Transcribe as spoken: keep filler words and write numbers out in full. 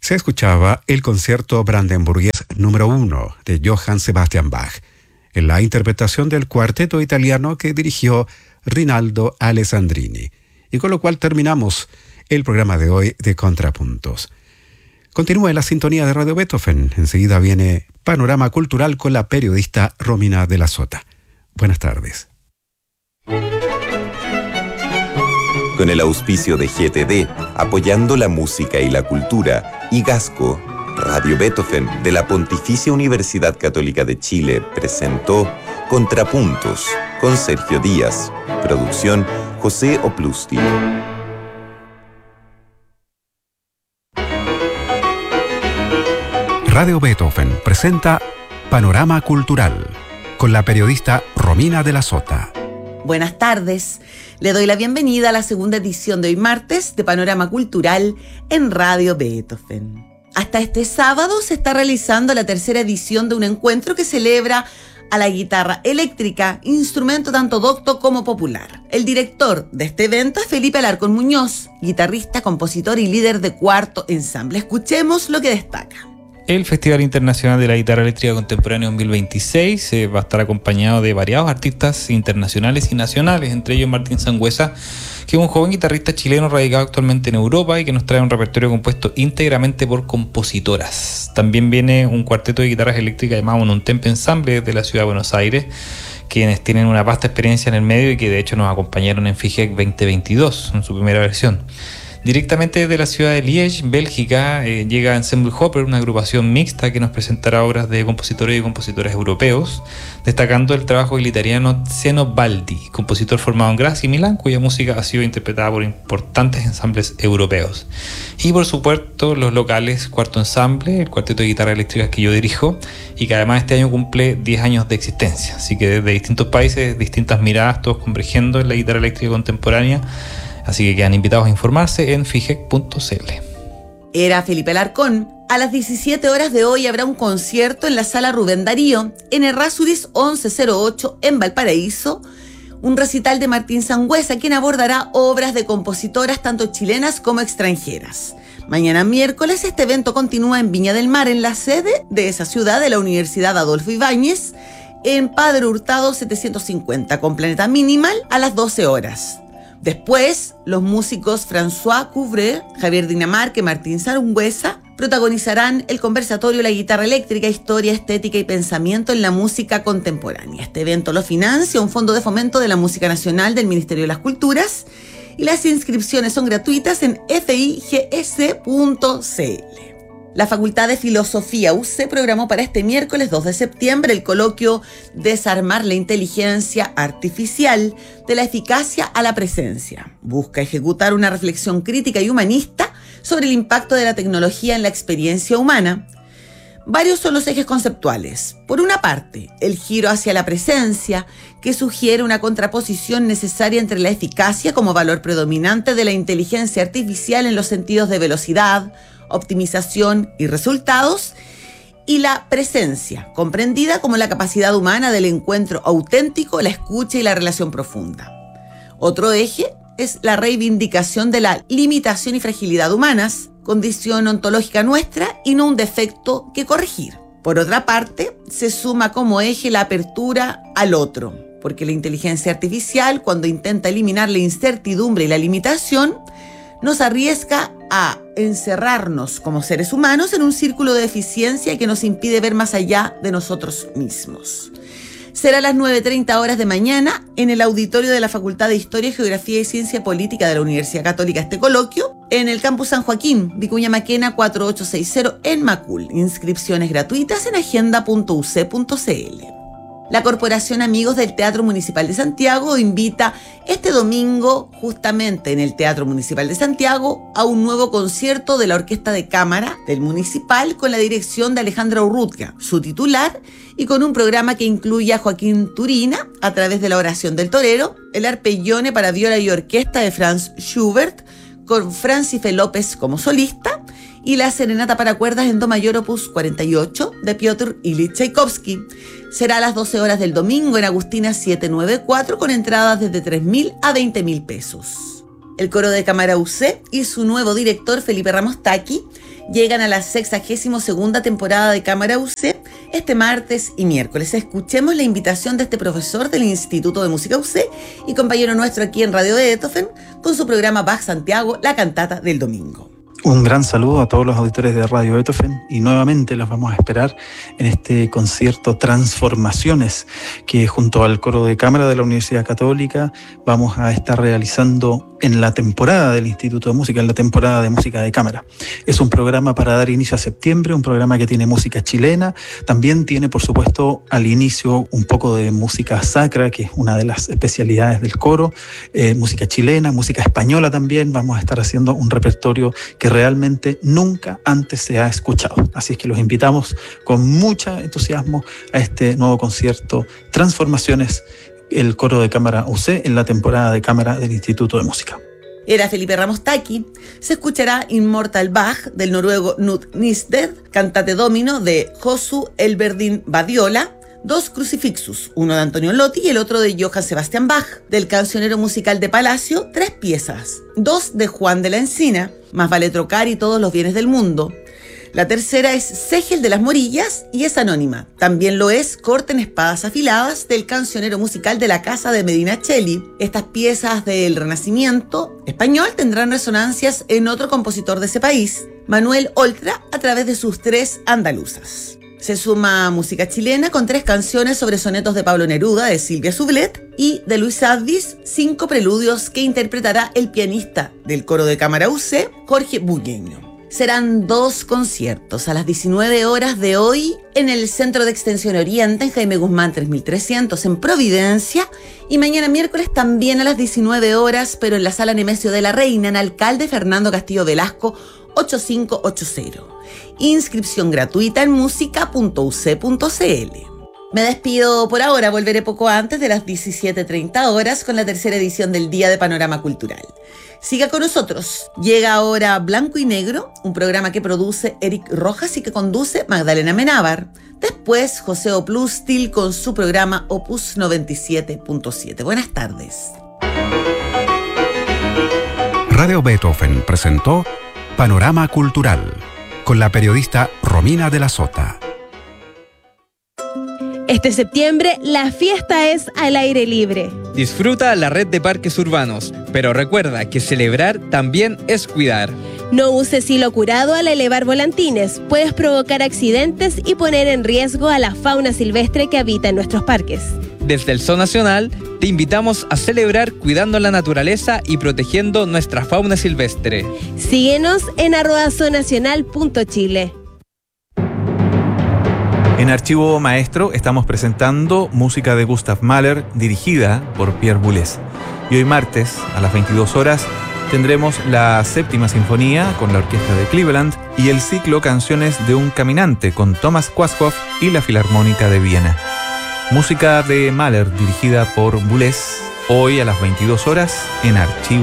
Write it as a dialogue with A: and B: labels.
A: Se escuchaba el concierto brandenburgués número uno de Johann Sebastian Bach, en la interpretación del cuarteto italiano que dirigió Rinaldo Alessandrini, y con lo cual terminamos el programa de hoy de Contrapuntos. Continúa en la sintonía de Radio Beethoven. Enseguida viene Panorama Cultural con la periodista Romina de la Sota. Buenas tardes.
B: Con el auspicio de G T D, apoyando la música y la cultura, y Gasco, Radio Beethoven de la Pontificia Universidad Católica de Chile presentó Contrapuntos con Sergio Díaz. Producción José Oplusti.
A: Radio Beethoven presenta Panorama Cultural con la periodista Romina de la Sota.
C: Buenas tardes. Le doy la bienvenida a la segunda edición de hoy martes de Panorama Cultural en Radio Beethoven. Hasta este sábado se está realizando la tercera edición de un encuentro que celebra a la guitarra eléctrica, instrumento tanto docto como popular. El director de este evento es Felipe Alarcón Muñoz, guitarrista, compositor y líder de Cuarto Ensamble. Escuchemos lo que destaca.
D: El Festival Internacional de la Guitarra Eléctrica Contemporánea dos mil veintiséis eh, va a estar acompañado de variados artistas internacionales y nacionales, entre ellos Martín Sangüesa, que es un joven guitarrista chileno radicado actualmente en Europa y que nos trae un repertorio compuesto íntegramente por compositoras. También viene un cuarteto de guitarras eléctricas llamado Monontempe Ensamble de la ciudad de Buenos Aires, quienes tienen una vasta experiencia en el medio y que de hecho nos acompañaron en FIGEC veinte veintidós, en su primera versión. Directamente desde la ciudad de Liege, Bélgica, eh, llega Ensemble Hopper, una agrupación mixta que nos presentará obras de compositores y compositores europeos, destacando el trabajo del italiano Zeno Baldi, compositor formado en Graz y Milán, cuya música ha sido interpretada por importantes ensambles europeos. Y por supuesto los locales Cuarto Ensamble, el cuarteto de guitarra eléctrica que yo dirijo, y que además este año cumple diez años de existencia. Así que desde distintos países, distintas miradas, todos convergiendo en la guitarra eléctrica contemporánea. Así que quedan invitados a informarse en figec punto c l.
C: Era Felipe Alarcón. A las diecisiete horas de hoy habrá un concierto en la Sala Rubén Darío, en Errázuriz once cero ocho, en Valparaíso. Un recital de Martín Sangüesa, quien abordará obras de compositoras tanto chilenas como extranjeras. Mañana miércoles este evento continúa en Viña del Mar, en la sede de esa ciudad de la Universidad Adolfo Ibáñez, en Padre Hurtado setecientos cincuenta, con Planeta Minimal a las doce horas. Después, los músicos François Couvreur, Javier Dinamarca y Martín Sangüesa protagonizarán el conversatorio La guitarra eléctrica, historia, estética y pensamiento en la música contemporánea. Este evento lo financia un fondo de fomento de la música nacional del Ministerio de las Culturas y las inscripciones son gratuitas en figs punto c l. La Facultad de Filosofía U C programó para este miércoles dos de septiembre el coloquio Desarmar la inteligencia artificial, de la eficacia a la presencia. Busca ejecutar una reflexión crítica y humanista sobre el impacto de la tecnología en la experiencia humana. Varios son los ejes conceptuales. Por una parte, el giro hacia la presencia, que sugiere una contraposición necesaria entre la eficacia como valor predominante de la inteligencia artificial en los sentidos de velocidad, optimización y resultados, y la presencia, comprendida como la capacidad humana del encuentro auténtico, la escucha y la relación profunda. Otro eje es la reivindicación de la limitación y fragilidad humanas, condición ontológica nuestra y no un defecto que corregir. Por otra parte, se suma como eje la apertura al otro, porque la inteligencia artificial, cuando intenta eliminar la incertidumbre y la limitación, nos arriesga a encerrarnos como seres humanos en un círculo de eficiencia que nos impide ver más allá de nosotros mismos. Será a las nueve treinta horas de mañana en el auditorio de la Facultad de Historia, Geografía y Ciencia Política de la Universidad Católica este coloquio, en el Campus San Joaquín, Vicuña Maquena cuatro ocho seis cero en Macul. Inscripciones gratuitas en agenda punto u c punto c l. La Corporación Amigos del Teatro Municipal de Santiago invita este domingo, justamente en el Teatro Municipal de Santiago, a un nuevo concierto de la Orquesta de Cámara del Municipal con la dirección de Alejandra Urrutia, su titular, y con un programa que incluye a Joaquín Turina a través de la Oración del Torero, el Arpeggione para viola y orquesta de Franz Schubert, con Francife López como solista, y la Serenata para cuerdas en Do mayor opus cuarenta y ocho de Piotr Ilich Tchaikovsky. Será a las doce horas del domingo en Agustina setecientos noventa y cuatro con entradas desde tres mil a veinte mil pesos. El coro de cámara U C y su nuevo director Felipe Ramos Taqui llegan a la sexagésimo segunda temporada de Cámara U C este martes y miércoles. Escuchemos la invitación de este profesor del Instituto de Música U C y compañero nuestro aquí en Radio Beethoven con su programa Bach Santiago, la cantata del domingo.
E: Un gran saludo a todos los auditores de Radio Beethoven y nuevamente los vamos a esperar en este concierto Transformaciones que junto al Coro de Cámara de la Universidad Católica vamos a estar realizando en la temporada del Instituto de Música, en la temporada de música de cámara. Es un programa para dar inicio a septiembre, un programa que tiene música chilena, también tiene por supuesto al inicio un poco de música sacra, que es una de las especialidades del coro, eh, música chilena, música española también. Vamos a estar haciendo un repertorio que realmente nunca antes se ha escuchado. Así es que los invitamos con mucho entusiasmo a este nuevo concierto Transformaciones, el Coro de Cámara U C en la temporada de cámara del Instituto de Música.
C: Era Felipe Ramos Taki. Se escuchará Immortal Bach del noruego Knut Nystedt, Cantate Domino de Josu Elverdin Badiola, dos Crucifixus, uno de Antonio Lotti y el otro de Johann Sebastian Bach, del cancionero musical de Palacio, tres piezas, dos de Juan de la Encina, Más vale trocar y Todos los bienes del mundo. La tercera es Segel de las Morillas y es anónima. También lo es Corten espadas afiladas del cancionero musical de la Casa de Medina Cheli. Estas piezas del Renacimiento español tendrán resonancias en otro compositor de ese país, Manuel Oltra, a través de sus tres andaluzas. Se suma música chilena con tres canciones sobre sonetos de Pablo Neruda, de Silvia Sublet, y de Luis Advis, cinco preludios que interpretará el pianista del Coro de Cámara U C, Jorge Bugueño. Serán dos conciertos a las diecinueve horas de hoy en el Centro de Extensión Oriente, en Jaime Guzmán tres mil trescientos, en Providencia, y mañana miércoles también a las diecinueve horas, pero en la Sala Nemesio de la Reina, en Alcalde Fernando Castillo Velasco, ochenta y cinco ochenta. Inscripción gratuita en música punto u ce punto ce ele. Me despido por ahora, volveré poco antes de las diecisiete treinta horas con la tercera edición del Día de Panorama Cultural. Siga con nosotros. Llega ahora Blanco y Negro, un programa que produce Eric Rojas y que conduce Magdalena Menábar. Después, José Oplustil con su programa Opus noventa y siete punto siete. Buenas tardes.
A: Radio Beethoven presentó Panorama Cultural con la periodista Romina de la Sota.
F: Este septiembre, la fiesta es al aire libre.
G: Disfruta la red de parques urbanos, pero recuerda que celebrar también es cuidar.
F: No uses hilo curado al elevar volantines. Puedes provocar accidentes y poner en riesgo a la fauna silvestre que habita en nuestros parques.
G: Desde el Zoo Nacional, te invitamos a celebrar cuidando la naturaleza y protegiendo nuestra fauna silvestre.
F: Síguenos en arroba zoonacional punto chile.
H: En Archivo Maestro estamos presentando música de Gustav Mahler dirigida por Pierre Boulez. Y hoy martes, a las veintidós horas, tendremos la séptima sinfonía con la Orquesta de Cleveland y el ciclo Canciones de un Caminante con Thomas Quasthoff y la Filarmónica de Viena. Música de Mahler dirigida por Boulez, hoy a las veintidós horas en Archivo